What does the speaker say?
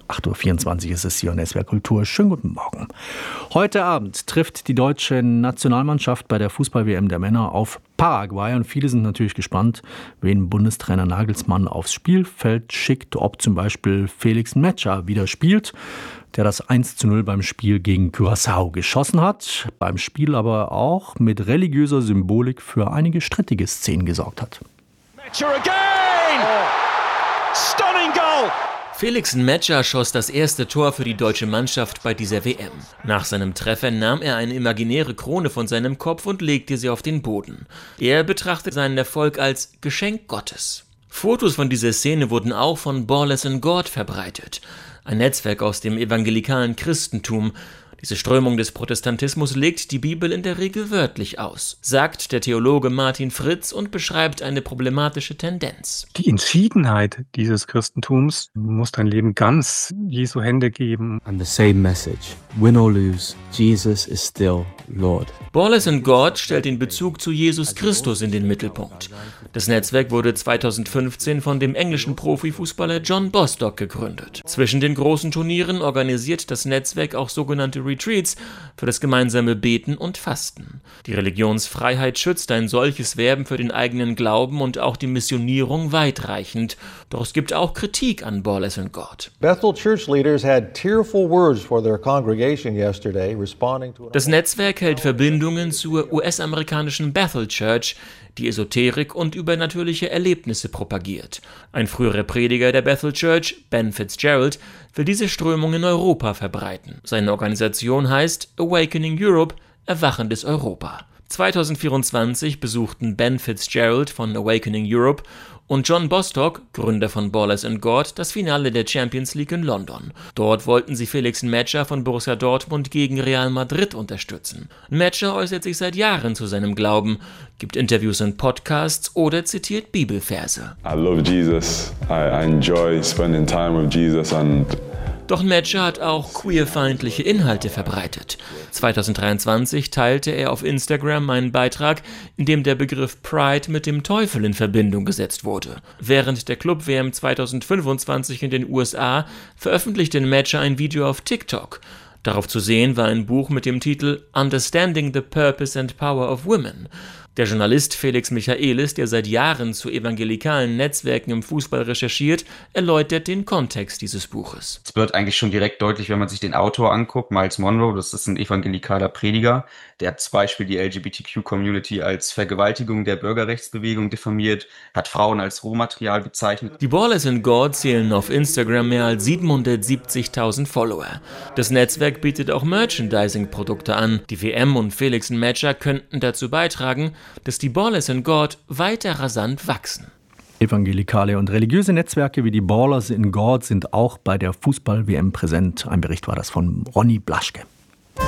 8.24 Uhr ist es hier on SWR Kultur. Schönen guten Morgen. Heute Abend trifft die deutsche Nationalmannschaft bei der Fußball-WM der Männer auf Paraguay. Und viele sind natürlich gespannt, wen Bundestrainer Nagelsmann aufs Spielfeld schickt, ob zum Beispiel Felix Metscher wieder spielt, der das 1:0 beim Spiel gegen Curaçao geschossen hat, beim Spiel aber auch mit religiöser Symbolik für einige strittige Szenen gesorgt hat. Metscher again! Stunning goal! Felix Metscher schoss das erste Tor für die deutsche Mannschaft bei dieser WM. Nach seinem Treffer nahm er eine imaginäre Krone von seinem Kopf und legte sie auf den Boden. Er betrachtet seinen Erfolg als Geschenk Gottes. Fotos von dieser Szene wurden auch von Ballers and God verbreitet, ein Netzwerk aus dem evangelikalen Christentum. Diese Strömung des Protestantismus legt die Bibel in der Regel wörtlich aus, sagt der Theologe Martin Fritz und beschreibt eine problematische Tendenz. Die Entschiedenheit dieses Christentums muss dein Leben ganz Jesu Hände geben. And the same message, win or lose, Jesus is still Lord. Ballers and God stellt den Bezug zu Jesus Christus in den Mittelpunkt. Das Netzwerk wurde 2015 von dem englischen Profifußballer John Bostock gegründet. Zwischen den großen Turnieren organisiert das Netzwerk auch sogenannte Retreats für das gemeinsame Beten und Fasten. Die Religionsfreiheit schützt ein solches Werben für den eigenen Glauben und auch die Missionierung weitreichend. Doch es gibt auch Kritik an Ballers and God. Bethel church leaders had tearful words for their congregation yesterday, responding to Das Netzwerk hält Verbindungen zur US-amerikanischen Bethel Church, die Esoterik und übernatürliche Erlebnisse propagiert. Ein früherer Prediger der Bethel Church, Ben Fitzgerald, will diese Strömung in Europa verbreiten. Seine Organisation heißt Awakening Europe, Erwachendes Europa. 2024 besuchten Ben Fitzgerald von Awakening Europe und John Bostock, Gründer von Ballers and God, das Finale der Champions League in London. Dort wollten sie Felix Metscher von Borussia Dortmund gegen Real Madrid unterstützen. Metscher äußert sich seit Jahren zu seinem Glauben, gibt Interviews und Podcasts oder zitiert Bibelverse. I love Jesus. I enjoy spending time with Jesus and Doch Metscher hat auch queerfeindliche Inhalte verbreitet. 2023 teilte er auf Instagram einen Beitrag, in dem der Begriff Pride mit dem Teufel in Verbindung gesetzt wurde. Während der Club-WM 2025 in den USA veröffentlichte Metscher ein Video auf TikTok. Darauf zu sehen war ein Buch mit dem Titel Understanding the Purpose and Power of Women. Der Journalist Felix Michaelis, der seit Jahren zu evangelikalen Netzwerken im Fußball recherchiert, erläutert den Kontext dieses Buches. Es wird eigentlich schon direkt deutlich, wenn man sich den Autor anguckt, Miles Monroe, das ist ein evangelikaler Prediger, der hat zum Beispiel die LGBTQ-Community als Vergewaltigung der Bürgerrechtsbewegung diffamiert, hat Frauen als Rohmaterial bezeichnet. Die Ballers and God zählen auf Instagram mehr als 770.000 Follower. Das Netzwerk bietet auch Merchandising-Produkte an. Die WM und Felix Metscher könnten dazu beitragen, dass die Ballers and God weiter rasant wachsen. Evangelikale und religiöse Netzwerke wie die Ballers in God sind auch bei der Fußball-WM präsent. Ein Bericht war das von Ronny Blaschke.